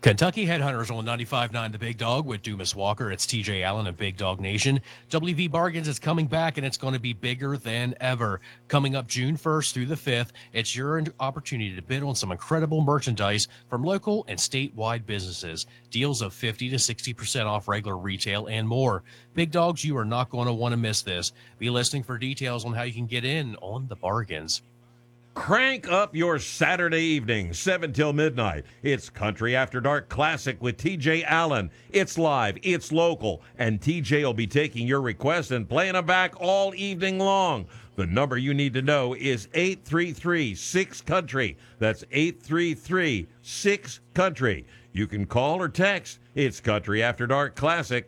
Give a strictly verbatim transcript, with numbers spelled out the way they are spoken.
Kentucky Headhunters on ninety-five point nine The Big Dog with Dumas Walker. It's T J Allen of Big Dog Nation. W V Bargains is coming back, and it's going to be bigger than ever. Coming up June first through the fifth, it's your opportunity to bid on some incredible merchandise from local and statewide businesses. Deals of fifty to sixty percent off regular retail and more. Big Dogs, you are not going to want to miss this. Be listening for details on how you can get in on the bargains. Crank up your Saturday evening, seven till midnight. It's Country After Dark Classic with T J Allen. It's live, it's local, and T J will be taking your requests and playing them back all evening long. The number you need to know is eight three three, six country. That's eight three three, six country. You can call or text. It's Country After Dark Classic.